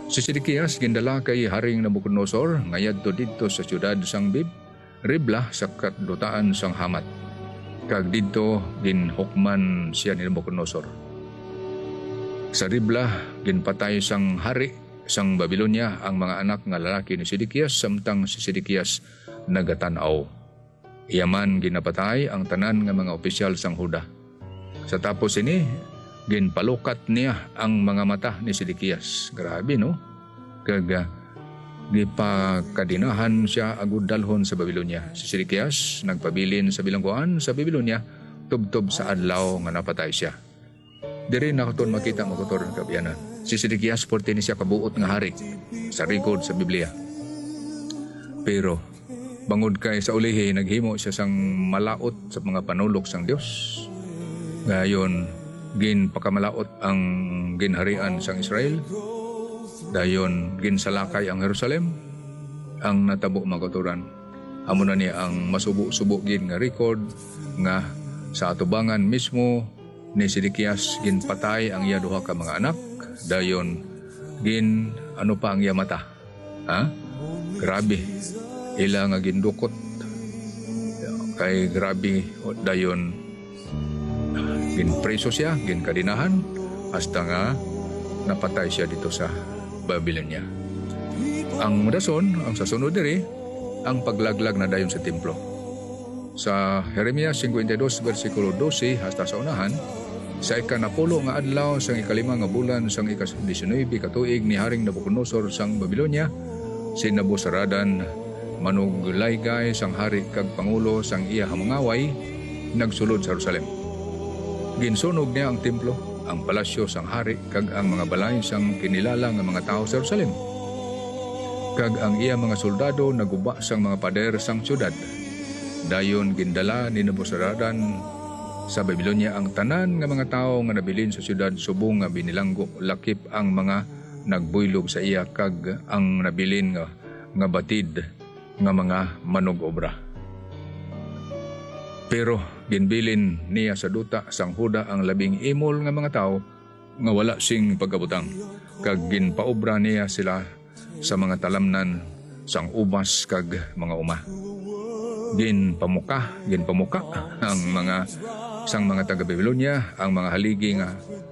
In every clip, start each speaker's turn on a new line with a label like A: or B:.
A: Si Sidikiyas gindala kay Haring Nabucodonosor ngayadto didto sa siyudad sang Ribla sa kadutaan sang Hamat. Kag didto ginhukman siya ni Nabucodonosor. Sa Ribla ginpatay sang hari sang Babilonia ang mga anak nga lalaki ni Sidikiyas samtang si Sidikiyas nagatanaw. Iyaman ginapatay ang tanan nga mga opisyal sang Huda. Sa tapos ini, ginpalukat niya ang mga mata ni Sidikiyas. Grabe no? Kag gipakadinahan siya agud dalhon sa Babilonia. Si Sidikiyas nagpabilin sa bilangguan sa Babilonia tubtob sa adlaw nga napatay siya. Diri nakaton makita makotor ng kabiyanan. Si Sidikiyas porti ni siya kabuot nga hari sa record sa Biblia. Pero bangod kay sa ulihi naghimo siya sang malaot sa mga panulok sang Dios. Gayon ginpakamalaot ang ginharian sang Israel. Dayon ginsalakay ang Jerusalem. Ang natabo magaturan amo na niya ang masubo-subo gin nga record nga sa atubangan mismo ni Sidikiyas ginpatay ang iya duha ka mga anak. Dayon gin ano pa ang iya mata. Grabe. Ila nga gindukot kay grabe. Dayon ginpreso siya, ginkadinahan hasta nga napatay siya dito sa Babilonia. Ang dason, ang sasunod diri, ang paglaglag na dayon sa templo. Sa Jeremias 52 versikulo 12 hasta sa unahan, sa ikanapulo nga adlaw sang ikalima nga bulan sang ika-19 katuig ni Haring Nabucodonosor sang Babilonia, si Nabuzaradan manuglaygay sang hari kag pangulo sang iya hamangaway nagsulod sa Jerusalem. Ginsunog niya ang templo, ang palasyo sang hari kag ang mga balay sang kinilala nga mga tao sa Jerusalem. Kag ang iya mga soldado naguba sang mga pader sang syudad. Dayon gindala ni Nabuzaradan sa Babilonia ang tanan nga mga tao nga nabilin sa syudad subong nga binilanggo lakip ang mga nagbuylog sa iya kag ang nabilin nga batid nga mga manug-obra. Pero ginbilin niya sa duta sang Huda ang labing imol nga mga tao nga wala sing pagkabutang kag ginpaobra niya sila sa mga talamnan sang ubas kag mga uma. Ginpamuka ang mga sang mga taga Babilonia ang mga haligi nga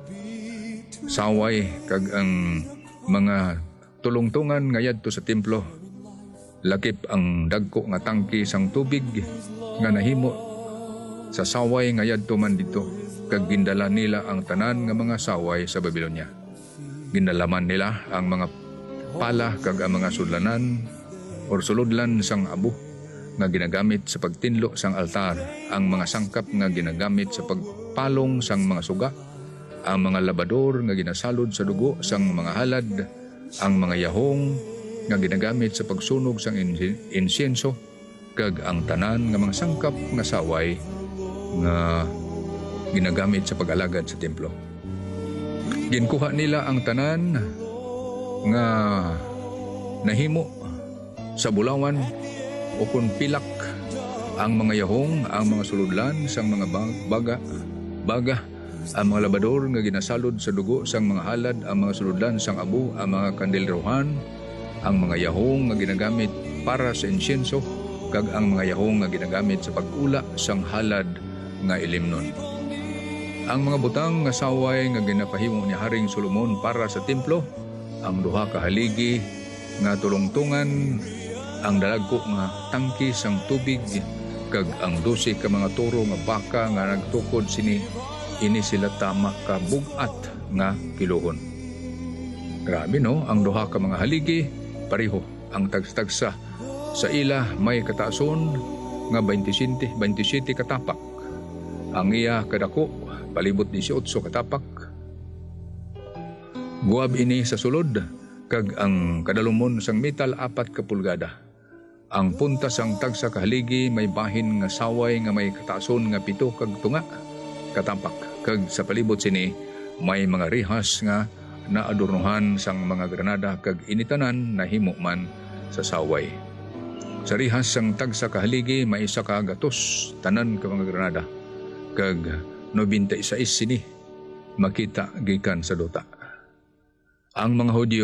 A: saway kag ang mga tulungtungan nga yadto sa templo. Lakip ang dagko nga tangki sang tubig nga nahimo sa saway nga yadto man dito kag gindala nila ang tanan nga mga saway sa Babilonia. Ginalaman nila ang mga pala kag ang mga sudlanan or suludlan sang abo nga ginagamit sa pagtinlo sang altar, ang mga sangkap nga ginagamit sa pagpalong sang mga suga, ang mga labador nga ginasalod sa dugo sang mga halad, ang mga yahong nga ginagamit sa pagsunog sang insenso, kag ang tanan nga mga sangkap nga saway nga ginagamit sa pag-alagad sa templo. Ginkuha nila ang tanan nga nahimo sa bulawan o kung pilak, ang mga yahong, ang mga suludlan sang mga baga, ang mga labador nga ginasalod sa dugo sang mga halad, ang mga suludlan sang abo, ang mga kandilrohan, ang mga yahong nga ginagamit para sa insenso, kag ang mga yahong nga ginagamit sa pag-ula sang halad nga ilimnon. Ang mga butang nga saway nga ginapahimo ni Haring Solomon para sa templo, ang duha ka haligi nga tulungtungan, ang dalagko nga tangki sang tubig, kag ang 12 ka mga toro nga baka nga nagtukod sini, ini sila tama ka bugat nga kilohon. Grabe no, ang duha ka mga haligi pareho ang tagsa sa ila may kataason nga 27 katapak. Ang iya kadako palibot 18 katapak. Guwab ini sa sulod, kag ang kadalumon sang metal 4 ka pulgada. Ang punta sang tagsa ka haligi may bahin nga saway nga may kataason nga 7 kag tunga katapak. Kag sa palibot sini may mga rihas nga naadornohan sang mga granada kag initanan na himo man sa saway. Sa rihas sang tagsa ka haligi may isa ka gatos tanan ka mga granada, kag 96 sini makita gikan sa duta. Ang mga Hudyo